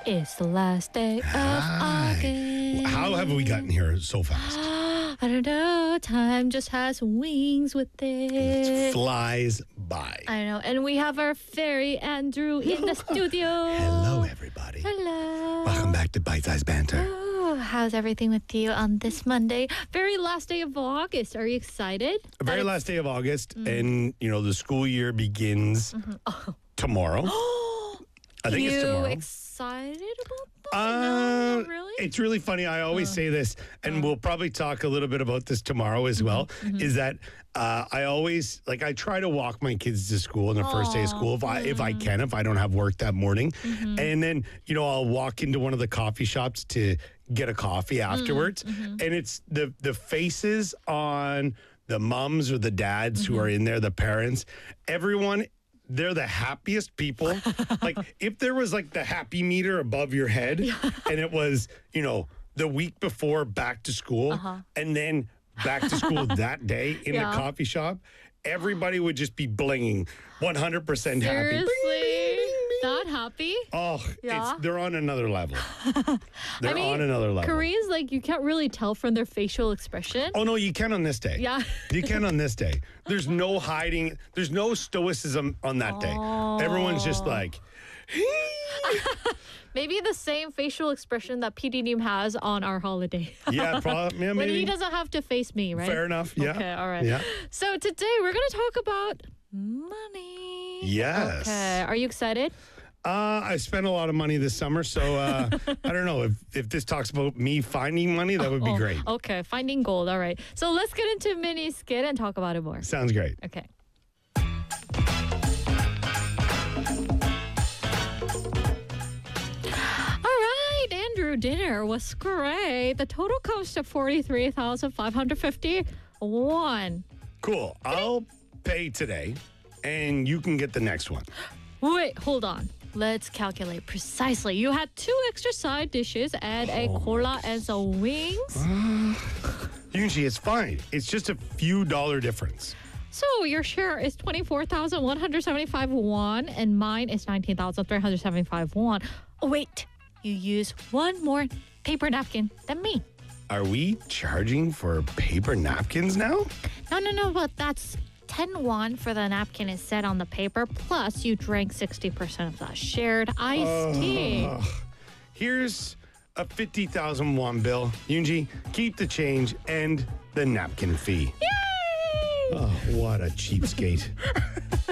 It's the last day of August. How have we gotten here so fast? I don't know. Time just has wings with it. It flies by. I know. And we have our fairy Andrew in the studio. Hello, everybody. Hello. Welcome back to Bite Size Banter. Oh, how's everything with you on this Monday? Very last day of August. Are you excited? Very last day of August, and the school year begins tomorrow. I think it's tomorrow. Excited about that? No, not really? It's really funny. I always say this, and we'll probably talk a little bit about this tomorrow as well, is that I always, I try to walk my kids to school on the first day of school if I can, if I don't have work that morning. And then, I'll walk into one of the coffee shops to get a coffee afterwards. And it's the faces on the moms or the dads who are in there, the parents, everyone. They're the happiest people. If there was the happy meter above your head and it was, the week before back to school and then back to school that day in the coffee shop, everybody would just be blinging 100% happy. Seriously? That happy? Oh, they're on another level. They're on another level. Koreans, you can't really tell from their facial expression. Oh, no, you can on this day. Yeah. You can on this day. There's no hiding. There's no stoicism on that day. Everyone's just like... Maybe the same facial expression that PD Neem has on our holiday. Yeah, probably. Yeah, when maybe. he doesn't have to face me, right? Fair enough. Yeah. Okay, all right. Yeah. So today we're going to talk about money. Yes. Okay. Are you excited? I spent a lot of money this summer, so I don't know. If this talks about me finding money, that would be great. Okay, finding gold. All right. So let's get into mini skit and talk about it more. Sounds great. Okay. All right, Andrew, dinner was great. The total comes to 43,551. Cool. I'll pay today, and you can get the next one. Wait, hold on. Let's calculate precisely. You had 2 extra side dishes and a cola and some wings. Usually it's fine. It's just a few dollar difference. So your share is 24,175 won and mine is 19,375 won. Oh, wait. You use one more paper napkin than me. Are we charging for paper napkins now? No, but that's 10 won for the napkin is set on the paper, plus you drank 60% of that shared iced tea. Here's a 50,000 won bill. Yoonji, keep the change and the napkin fee. Yay! Oh, what a cheapskate.